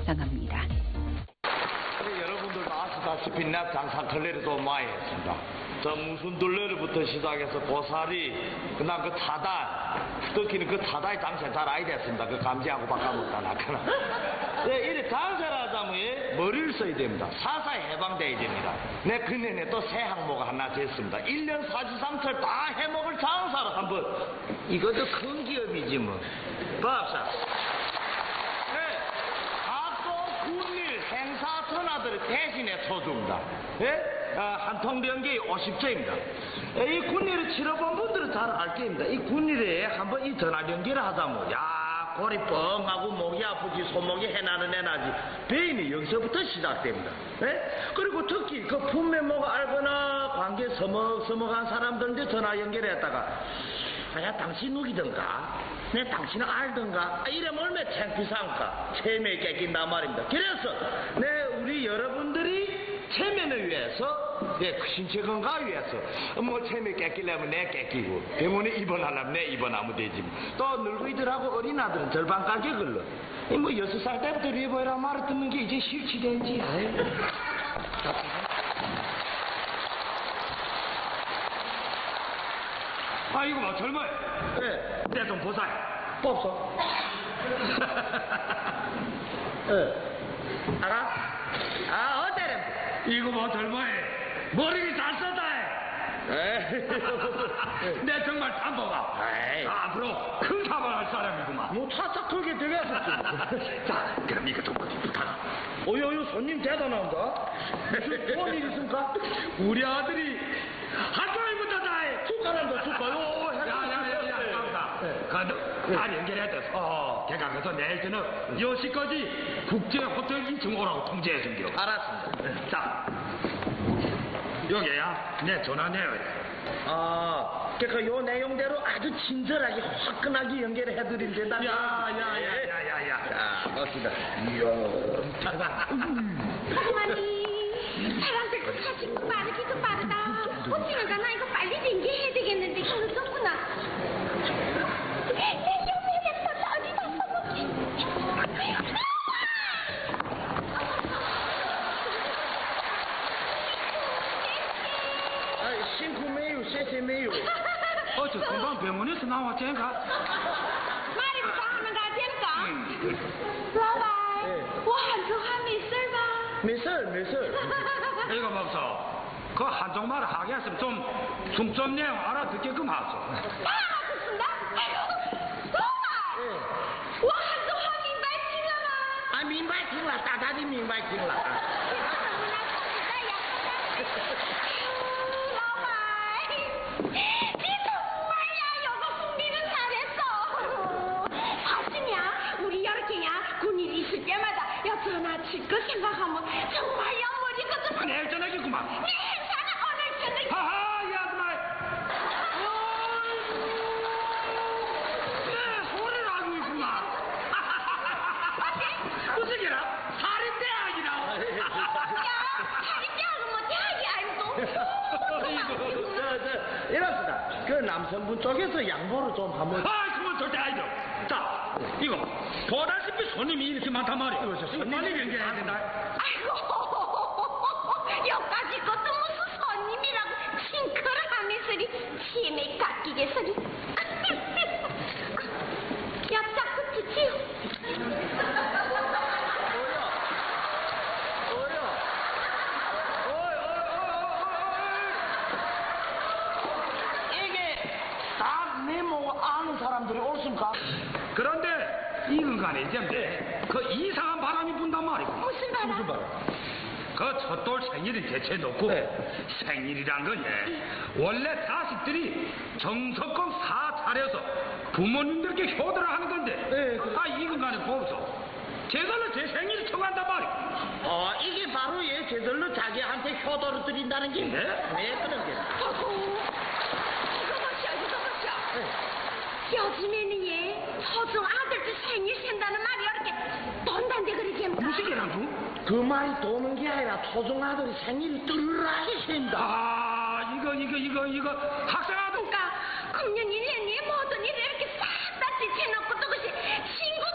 발생합니다. 여러분들도 아시다시피 내 장사 둘레를 좀 많이 했습니다. 저 무슨 둘레를부터 시작해서 고사리, 그다음 그 차단, 특히는 그 차단의 장사 잘 알게 됐습니다. 그 감지하고 바꿔먹다 나거나. 네, 이렇게 장사를 하자면 머리를 써야 됩니다. 사사에 해방돼야 됩니다. 내 그년에 또 새 항목 하나 jes습니다. 1년 43철 다 해먹을 장사를 한번. 이것도 큰 기업이지 뭐. babsa. 각종 군일 행사 전화들을 대신에 쳐줍니다. 한 통병기 50조입니다. 이 군일을 치러본 분들은 잘 알 겁니다. 이 군일에 한번 이 전화 연기를 하자면, 야, 골이 뻥하고 목이 아프지, 손목이 해나는 애나지. 배임이 여기서부터 시작됩니다. 그리고 특히 그 품매 목 알거나 관계 서먹서먹한 사람들한테 전화 연결했다가, 야, 당신 누구든가? 내 당신은 알던가? 이러면 얼마나 창피상까? 체면이 깎인단 말입니다. 그래서, 우리 여러분들이 체면을 위해서, 신체 건강을 위해서, 뭐 체면 깎이려면 내 깎이고, 병원에 입원하려면 내 입원하면 되지. 또 늙은이들하고 어린아들은 절반 가격을로. 뭐 6살 때부터 리버이라 말을 듣는 게 이제 실치된지. 이거 뭐 젊어요. 내 좀 보사요. 뽑소. 알아? 어때래? 이거 뭐 젊어요. 머리를 잘 썼다. 내 정말 담보가. 앞으로 큰 사업을 할 사람이구만. 뭐 차싹 털게 되겠었지. 자, 그럼 이거 좀 부탁. 어여 손님 대단한다. 무슨 좋은 일 있습니까? 우리 아들이 학교에부터 다해. 축하한다 축하요. 다 연결해야 돼서 걔가 그래서 내일 저녁 10시까지 국제 호텔 2층 오라고 통지해 준겨. 알았습니다. 자, 여기야 내 전화 내요. 그러니까 요 내용대로 아주 친절하게 화끈하게 연결을 해드린다. 야야야야야야. 맞습니다. 어머니, 사람들 그 사진도 빠르기도 빠르다. 어찌나가 나 이거 빨리 연기해야 되겠는데 이거 좋구나. 내 연기했어. 어디다 써먹지? 싱크메요, 세세메요. 저 금방 병원에서 나왔잖아. 말이부터 하면 다 될까?老板，我喊着话没事吧？ 没事。 이거 봅소. 그 한쪽말을 하게 했으면 좀 내용 알아듣게끔 하소. 다 알아듣습니다.老板，我喊着话明白听了吗？ 明白听了，大家都明白听了。 전화 칠 거 생각하면 정말 머리가 좀 내일 저녁이구만. 네 행사는 오늘 저녁. 하하, 이 아줌마. 내 소리를 하고 있구만. 무슨 게라? 살인대학이라고. 야, 살인대학은 뭐 대학이 아니고. 이렇습니다. 그 남성분 쪽에서 양보를 좀 하면. 그건 절대 아니죠. 자, 이거 보다시피 손님이 이렇게 많단 말이야. 손님이 연결해야 된다. 아이고, 여기까지 것도 무슨 손님이라고 싱크를 하면서리 치매 깎이게서리. 야, 자꾸 붙이요. 이게 다 내 몸을 아는 사람들이 옳습니까? 그런데 이근간에 이제 그 이상한 바람이 분단 말이고. 무슨 바람? 그 첫돌 생일은 대체 놓고 생일이란 건 원래 자식들이 정성껏 차려서 부모님들께 효도를 하는 건데 이근간에 보소. 제절로 제 생일을 청한단 말이고. 이게 바로 제절로 자기한테 효도를 드린다는 게. 그런 게. 요즘에는 초중 아들도 생일 센다는 말이 이렇게 돈단데 그러게. 무슨 게라고? 그 말이 도는 게 아니라 초중 아들이 생일이 뜰라게 센다. 이거 학생 아들. 그러니까 금년 1년 이 모든 일을 이렇게 싹 다 지켜놓고 또 그것이 친구